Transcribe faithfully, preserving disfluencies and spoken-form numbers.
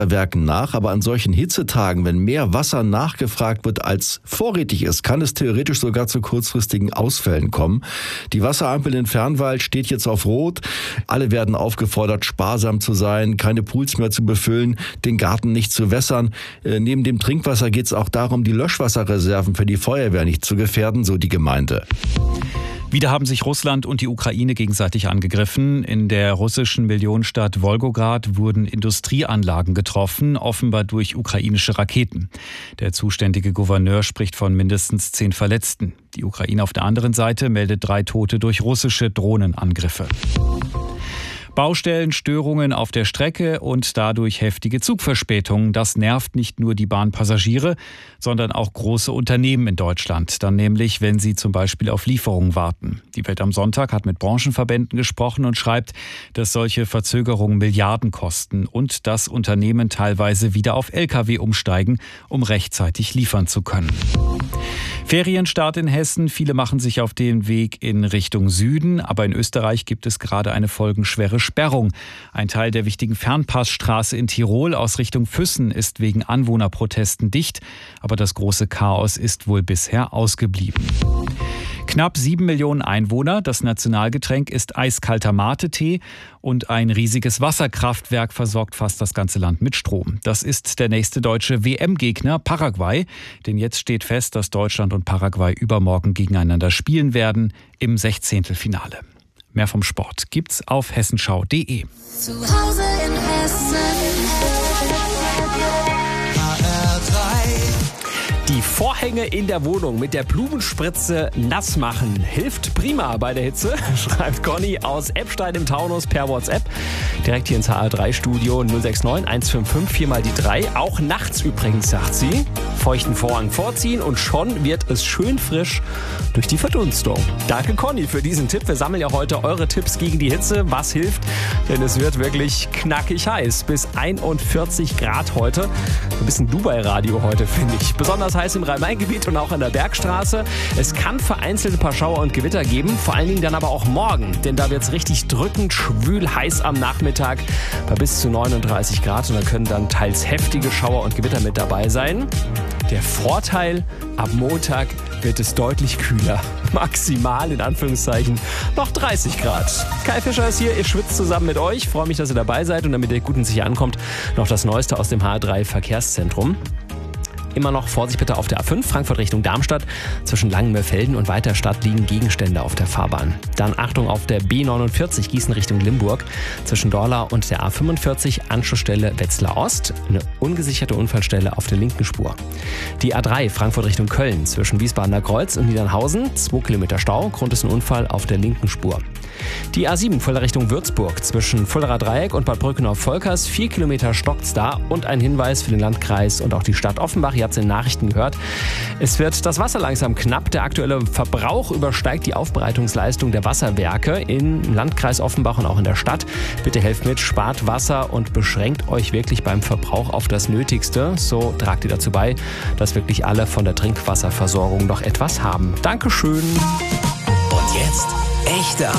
Werken nach, aber an solchen Hitzetagen, wenn mehr Wasser nachgefragt wird als vorrätig ist, kann es theoretisch sogar zu kurzfristigen Ausfällen kommen. Die Wasserampel in Fernwald steht jetzt auf Rot. Alle werden aufgefordert, sparsam zu sein, keine Pools mehr zu befüllen, den Garten nicht zu wässern. Äh, neben dem Trinkwasser geht es auch darum, die Löschwasserreserven für die Feuerwehr nicht zu gefährden, so die Gemeinde. Wieder haben sich Russland und die Ukraine gegenseitig angegriffen. In der russischen Millionenstadt Wolgograd wurden Industrieanlagen getroffen, offenbar durch ukrainische Raketen. Der zuständige Gouverneur spricht von mindestens zehn Verletzten. Die Ukraine auf der anderen Seite meldet drei Tote durch russische Drohnenangriffe. Baustellen, Störungen auf der Strecke und dadurch heftige Zugverspätungen. Das nervt nicht nur die Bahnpassagiere, sondern auch große Unternehmen in Deutschland. Dann nämlich, wenn sie zum Beispiel auf Lieferungen warten. Die Welt am Sonntag hat mit Branchenverbänden gesprochen und schreibt, dass solche Verzögerungen Milliarden kosten und dass Unternehmen teilweise wieder auf L K W umsteigen, um rechtzeitig liefern zu können. Ferienstart in Hessen. Viele machen sich auf den Weg in Richtung Süden. Aber in Österreich gibt es gerade eine folgenschwere Sperrung. Ein Teil der wichtigen Fernpassstraße in Tirol aus Richtung Füssen ist wegen Anwohnerprotesten dicht. Aber das große Chaos ist wohl bisher ausgeblieben. Knapp sieben Millionen Einwohner. Das Nationalgetränk ist eiskalter Mate-Tee und ein riesiges Wasserkraftwerk versorgt fast das ganze Land mit Strom. Das ist der nächste deutsche W M-Gegner Paraguay. Denn jetzt steht fest, dass Deutschland und Paraguay übermorgen gegeneinander spielen werden im Sechzehntelfinale. Mehr vom Sport gibt's auf hessenschau punkt de. Zu Hause in Hessen. H R drei. Die Vorhänge in der Wohnung mit der Blumenspritze nass machen hilft prima bei der Hitze, schreibt Conny aus Eppstein im Taunus per WhatsApp. Direkt hier ins H R drei Studio null sechs neun eins fünf fünf vier mal die drei. Auch nachts übrigens, sagt sie. Feuchten Vorhang vorziehen und schon wird es schön frisch durch die Verdunstung. Danke Conny für diesen Tipp. Wir sammeln ja heute eure Tipps gegen die Hitze. Was hilft? Denn es wird wirklich knackig heiß. Bis einundvierzig Grad heute. Ein bisschen Dubai-Radio heute, finde ich. Besonders heiß im Rhein-Main-Gebiet und auch an der Bergstraße. Es kann vereinzelt ein paar Schauer und Gewitter geben. Vor allen Dingen dann aber auch morgen. Denn da wird es richtig drückend, schwül heiß am Nachmittag bei bis zu neununddreißig Grad. Und da können dann teils heftige Schauer und Gewitter mit dabei sein. Der Vorteil, ab Montag wird es deutlich kühler. Maximal, in Anführungszeichen, noch dreißig Grad. Kai Fischer ist hier, ihr schwitzt zusammen mit euch. Freue mich, dass ihr dabei seid und damit ihr gut und sicher ankommt, noch das Neueste aus dem H R drei Verkehrszentrum. Immer noch Vorsicht bitte auf der A fünf, Frankfurt Richtung Darmstadt. Zwischen Langenmörfelden und Weiterstadt liegen Gegenstände auf der Fahrbahn. Dann Achtung auf der B neunundvierzig, Gießen Richtung Limburg. Zwischen Dorla und der A fünfundvierzig, Anschlussstelle Wetzlar Ost. Eine ungesicherte Unfallstelle auf der linken Spur. Die A drei, Frankfurt Richtung Köln. Zwischen Wiesbadener Kreuz und Niedernhausen. zwei Kilometer Stau. Grund ist ein Unfall auf der linken Spur. Die A sieben, Fulda Richtung Würzburg. Zwischen Fuldaer Dreieck und Bad Brückenau-Volkers. vier Kilometer stockt's da. Und ein Hinweis für den Landkreis und auch die Stadt Offenbach. Ihr habt es in den Nachrichten gehört. Es wird das Wasser langsam knapp. Der aktuelle Verbrauch übersteigt die Aufbereitungsleistung der Wasserwerke im Landkreis Offenbach und auch in der Stadt. Bitte helft mit, spart Wasser und beschränkt euch wirklich beim Verbrauch auf das Nötigste. So tragt ihr dazu bei, dass wirklich alle von der Trinkwasserversorgung noch etwas haben. Dankeschön. Und jetzt echte